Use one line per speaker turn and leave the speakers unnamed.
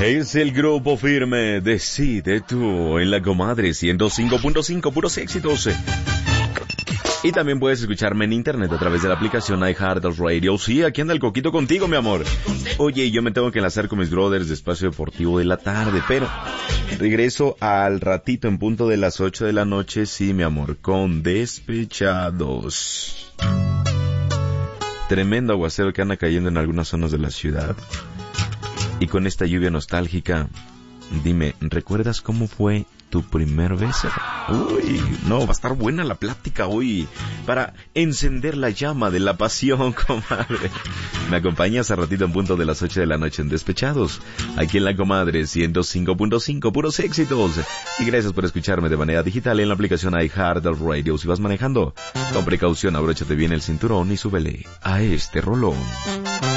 Es el grupo firme, decide tú, en la comadre 105.5, puros éxitos. Y también puedes escucharme en internet a través de la aplicación iHeartRadio. Sí, aquí anda el Coquito contigo, mi amor. Oye, yo me tengo que enlazar con mis brothers de Espacio Deportivo de la tarde, pero regreso al ratito en punto de las 8 de la noche, sí, mi amor, con Despechados. Tremendo aguacero que anda cayendo en algunas zonas de la ciudad. Y con esta lluvia nostálgica, dime, ¿recuerdas cómo fue tu primer beso? Uy, no, va a estar buena la plática hoy para encender la llama de la pasión, comadre. Me acompañas a ratito en punto de las 8 de la noche en Despechados, aquí en la comadre 105.5, puros éxitos. Y gracias por escucharme de manera digital en la aplicación iHeartRadio. Si vas manejando, con precaución, abróchate bien el cinturón y súbele a este rolón.